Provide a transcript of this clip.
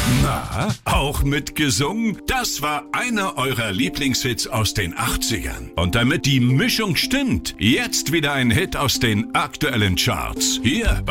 Na, auch mitgesungen? Das war einer eurer Lieblingshits aus den 80ern. Und damit die Mischung stimmt, jetzt wieder ein Hit aus den aktuellen Charts. Hier bei